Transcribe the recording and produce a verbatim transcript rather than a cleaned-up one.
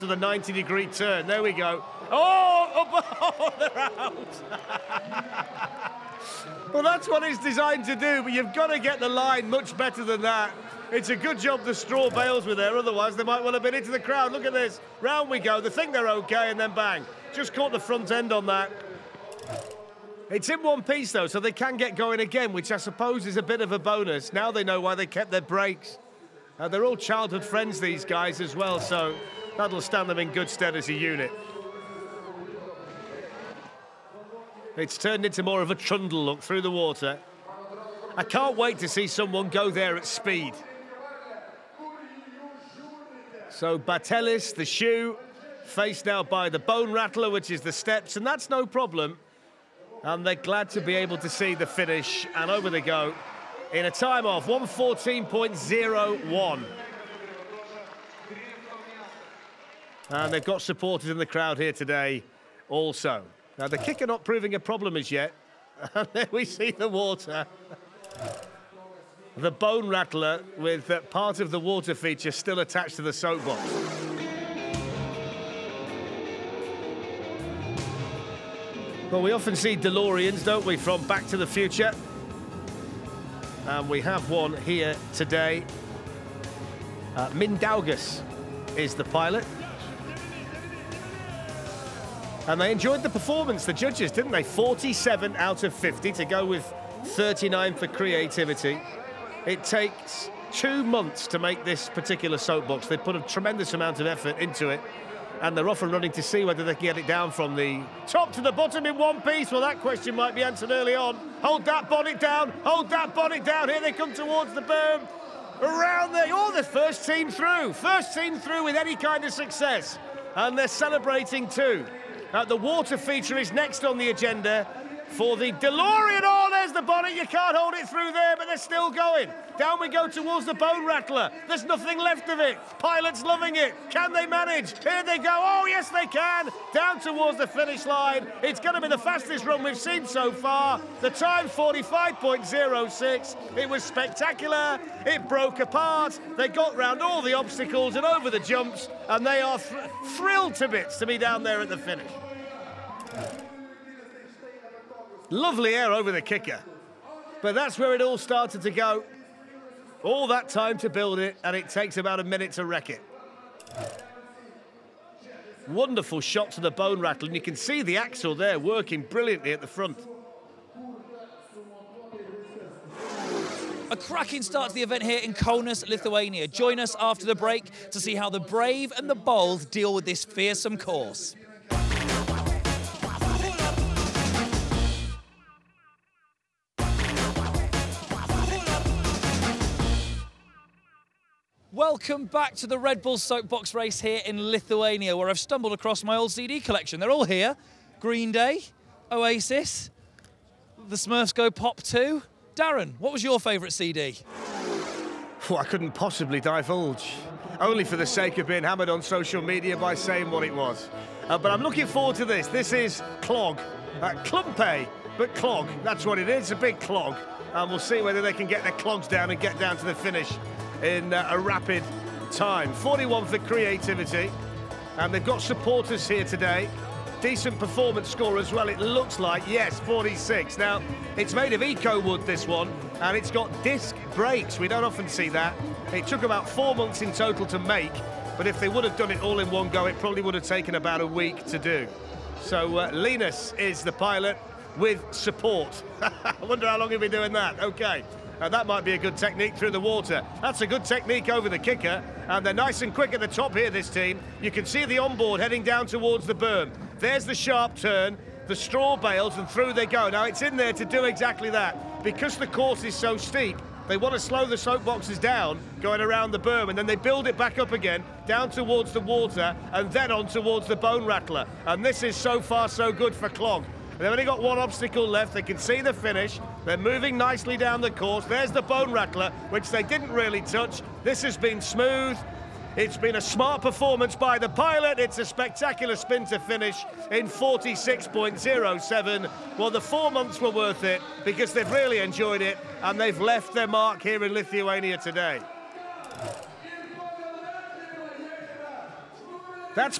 to the ninety degree turn. There we go. Oh, up, oh, they're out. Well, that's what it's designed to do, but you've got to get the line much better than that. It's a good job the straw bales were there, otherwise they might well have been into the crowd. Look at this. Round we go. They think they're okay, and then bang. Just caught the front end on that. It's in one piece, though, so they can get going again, which I suppose is a bit of a bonus. Now they know why they kept their brakes. Uh, they're all childhood friends, these guys, as well, so that'll stand them in good stead as a unit. It's turned into more of a trundle look through the water. I can't wait to see someone go there at speed. So Batelis, the shoe, faced now by the Bone Rattler, which is the steps, and that's no problem. And they're glad to be able to see the finish, and over they go in a time of one fourteen point oh one. And they've got supporters in the crowd here today also. Now, the kicker not proving a problem as yet. And there we see the water. The Bone Rattler with uh, part of the water feature still attached to the soapbox. Well, we often see DeLoreans, don't we, from Back to the Future? And we have one here today. Uh, Mindaugas is the pilot. And they enjoyed the performance, the judges, didn't they? forty-seven out of fifty to go with thirty-nine for creativity. It takes two months to make this particular soapbox. They put a tremendous amount of effort into it. And they're off and running to see whether they can get it down from the top to the bottom in one piece. Well, that question might be answered early on. Hold that bonnet down. Hold that bonnet down. Here they come towards the berm. Around there. Oh, the first team through. First team through with any kind of success. And they're celebrating too. Uh, the water feature is next on the agenda for the DeLorean. Oh, there's the bonnet. You can't hold it through there, but they're still going. Down we go towards the Bone Rattler. There's nothing left of it. Pilot's loving it. Can they manage? Here they go. Oh, yes, they can. Down towards the finish line. It's going to be the fastest run we've seen so far. The time, forty-five point oh six. It was spectacular. It broke apart. They got round all the obstacles and over the jumps, and they are thr thrilled to bits to be down there at the finish. Lovely air over the kicker. But that's where it all started to go. All that time to build it, and it takes about a minute to wreck it. Wonderful shot to the Bone Rattler, and you can see the axle there working brilliantly at the front. A cracking start to the event here in Kaunas, Lithuania. Join us after the break to see how the brave and the bold deal with this fearsome course. Welcome back to the Red Bull Soapbox race here in Lithuania, where I've stumbled across my old C D collection. They're all here. Green Day, Oasis, The Smurfs Go Pop two. Darren, what was your favourite C D? Well, I couldn't possibly divulge, only for the sake of being hammered on social media by saying what it was. Uh, but I'm looking forward to this. This is Clog. Uh, Clumpe, but Clog. That's what it is, a big clog. And we'll see whether they can get their clogs down and get down to the finish in uh, a rapid time. forty-one for creativity, and they've got supporters here today. Decent performance score as well, it looks like. Yes, forty-six. Now, it's made of eco wood, this one, and it's got disc brakes. We don't often see that. It took about four months in total to make, but if they would have done it all in one go, it probably would have taken about a week to do. So uh, Linus is the pilot with support. I wonder how long he'll be doing that. Okay. Uh, that might be a good technique through the water. That's a good technique over the kicker. And they're nice and quick at the top here, this team. You can see the onboard heading down towards the berm. There's the sharp turn, the straw bales, and through they go. Now, it's in there to do exactly that. Because the course is so steep, they want to slow the soapboxes down, going around the berm, and then they build it back up again, down towards the water, and then on towards the Bone Rattler. And this is so far so good for Clog. They've only got one obstacle left. They can see the finish. They're moving nicely down the course. There's the Bone Rattler, which they didn't really touch. This has been smooth. It's been a smart performance by the pilot. It's a spectacular spin to finish in forty-six point oh seven. Well, the four months were worth it because they've really enjoyed it, and they've left their mark here in Lithuania today. That's